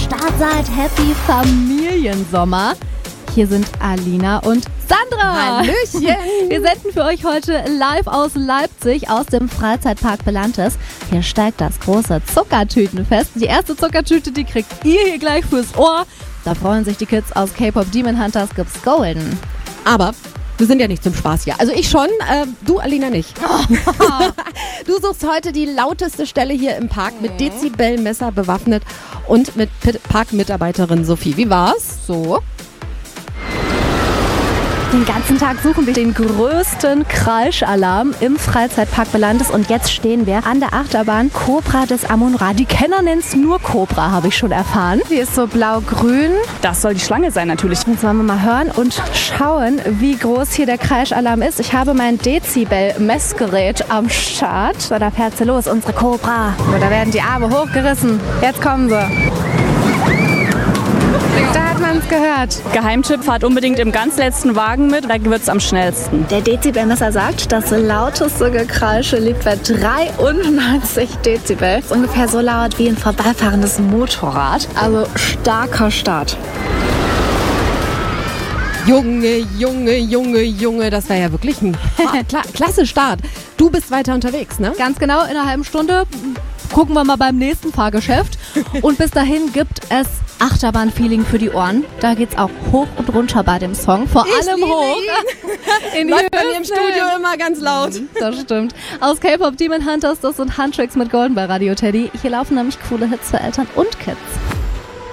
Start seid. Happy Familiensommer. Hier sind Alina und Sandra. Hallöchen. Wir senden für euch heute live aus Leipzig, aus dem Freizeitpark Belantes. Hier steigt das große Zuckertütenfest. Die erste Zuckertüte, die kriegt ihr hier gleich fürs Ohr. Da freuen sich die Kids aus K-Pop Demon Hunters, gibt's Golden. Aber wir sind ja nicht zum Spaß hier. Also ich schon, du Alina nicht. Du suchst heute die lauteste Stelle hier im Park mit Dezibelmesser bewaffnet und mit Parkmitarbeiterin Sophie. Wie war's? So. Den ganzen Tag suchen wir den größten Kreischalarm im Freizeitpark Belantes und jetzt stehen wir an der Achterbahn Cobra des Amun-Ra. Die Kenner nennen es nur Cobra, habe ich schon erfahren. Die ist so blau-grün. Das soll die Schlange sein natürlich. Jetzt wollen wir mal hören und schauen, wie groß hier der Kreischalarm ist. Ich habe mein Dezibel-Messgerät am Start. So, da fährt sie los, unsere Cobra. So, da werden die Arme hochgerissen. Jetzt kommen sie. Da hat man es gehört. Geheimtipp, fahrt unbedingt im ganz letzten Wagen mit, da wird es am schnellsten. Der Dezibelmesser sagt, das lauteste Gekreische liegt bei 93 Dezibel. Das ist ungefähr so laut wie ein vorbeifahrendes Motorrad. Also starker Start. Junge, das war ja wirklich ein klasse Start. Du bist weiter unterwegs, ne? Ganz genau, in einer halben Stunde gucken wir mal beim nächsten Fahrgeschäft. Und bis dahin gibt es Achterbahn-Feeling für die Ohren. Da geht's auch hoch und runter bei dem Song. Vor allem hoch. Läuft bei mir im Studio immer ganz laut. Das stimmt. Aus K-Pop Demon Hunters, das sind Handtricks mit Golden bei Radio Teddy. Hier laufen nämlich coole Hits für Eltern und Kids.